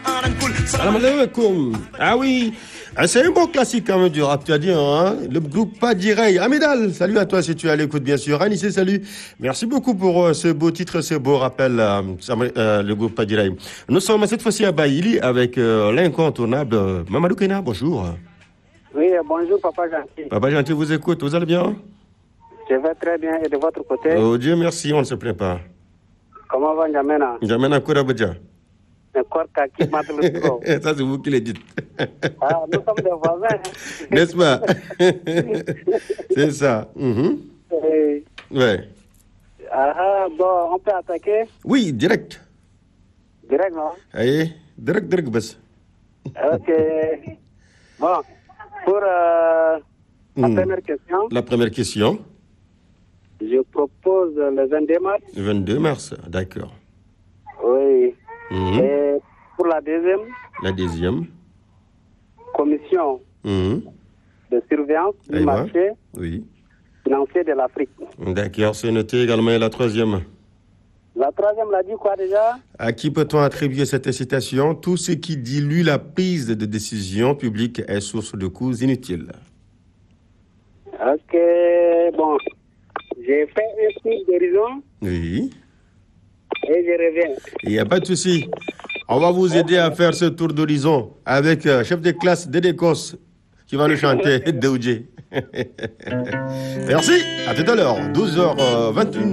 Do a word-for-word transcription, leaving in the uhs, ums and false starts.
Salam alaikum. Ah oui, ah, c'est un beau classique quand même du rap, tu as dit, hein? Le groupe Padiray. Amidal, salut à toi si tu es à l'écoute, bien sûr. Anissé, salut. Merci beaucoup pour euh, ce beau titre, ce beau rappel, euh, euh, le groupe Padiray. Nous sommes cette fois-ci à Baïli avec euh, l'incontournable euh, Mamadou Kena. Bonjour. Oui, bonjour, Papa Gentil. Papa Gentil vous écoute, vous allez bien? Je vais très bien, et de votre côté? Oh Dieu merci, on ne se plaint pas. Comment va N'Djamena? N'Djamena Kourabadja. Ça, c'est vous qui le dites. Ah, nous sommes des voisins. N'est-ce pas? C'est ça. Mm-hmm. Oui. Ouais. Ah, bon, on peut attaquer? Oui, direct. Direct, non? Allez, direct, direct, bas. Ok. Bon, pour euh, la Mm. première question. La première question. Je propose le vingt-deux mars. Le vingt-deux mars, d'accord. Oui. Mm-hmm. Et pour la deuxième. La deuxième. Commission Mm-hmm. de surveillance du Aïwa. marché Oui. financier de l'Afrique. D'accord, c'est noté également. Et la troisième. La troisième l'a dit quoi déjà? À qui peut-on attribuer cette incitation? Tout ce qui dilue la prise de décision publique est source de coûts inutiles. Ok, bon. J'ai fait un tour d'horizon Oui. et je reviens. Il n'y a pas de souci. On va vous aider à faire ce tour d'horizon avec euh, chef de classe d'Edekos qui va nous chanter Deoudje. Merci. À tout à l'heure. douze heures vingt et une.